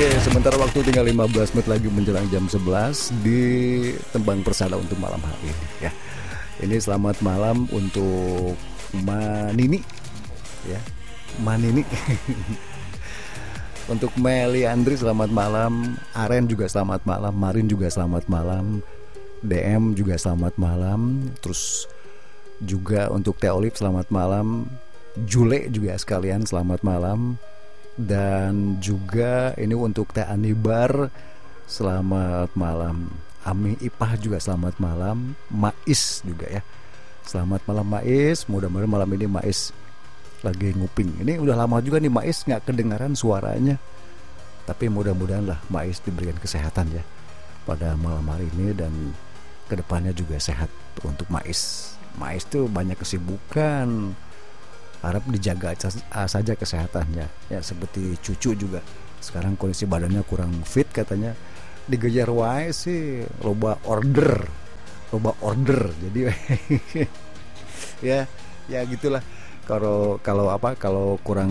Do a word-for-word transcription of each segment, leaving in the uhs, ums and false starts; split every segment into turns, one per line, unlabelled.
Oke, sementara waktu tinggal lima belas menit lagi menjelang jam sebelas di Tembang Persada untuk malam hari ini ya. Ini selamat malam untuk Manini ya. Manini. Untuk Meli Andri selamat malam, Aren juga selamat malam, Marin juga selamat malam, D M juga selamat malam, terus juga untuk Teh Olive selamat malam, Jule juga sekalian selamat malam. Dan juga ini untuk Teh Anibar selamat malam, Ami Ipah juga selamat malam, Mais juga ya selamat malam Mais. Mudah-mudahan malam ini Mais lagi nguping. Ini udah lama juga nih Mais gak kedengaran suaranya, tapi mudah-mudahan lah Mais diberikan kesehatan ya pada malam hari ini, dan kedepannya juga sehat untuk Mais. Mais tuh banyak kesibukan, harap dijaga saja kesehatannya ya, seperti cucu juga sekarang kondisi badannya kurang fit katanya, digejar wae sih loba order loba order jadi ya ya gitulah, kalau kalau apa kalau kurang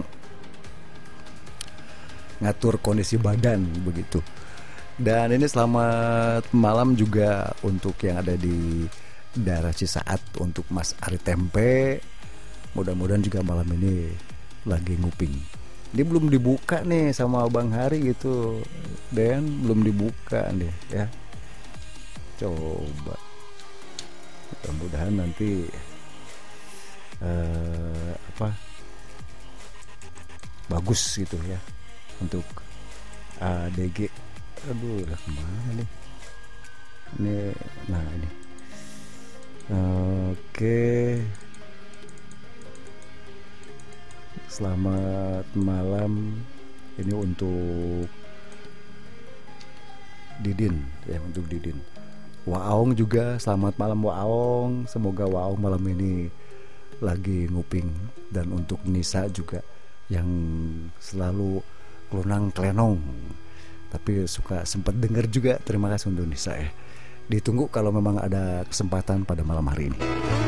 ngatur kondisi badan begitu. Dan ini selamat malam juga untuk yang ada di daerah Cisaat, untuk Mas Ari Tempe. Mudah-mudahan juga malam ini lagi nguping. Ini belum dibuka nih sama Bang Hari gitu, Dan belum dibuka nih ya. Coba mudah-mudahan nanti uh, apa bagus gitu ya untuk A D G. Aduh, udah kemana nih? Ini, nah ini. Oke. Okay. Selamat malam ini untuk Didin ya, untuk Didin. Waong juga selamat malam Waong. Semoga Waong malam ini lagi nguping. Dan untuk Nisa juga yang selalu kelunang klenong tapi suka sempat denger juga. Terima kasih untuk Nisa ya. Ditunggu kalau memang ada kesempatan pada malam hari ini.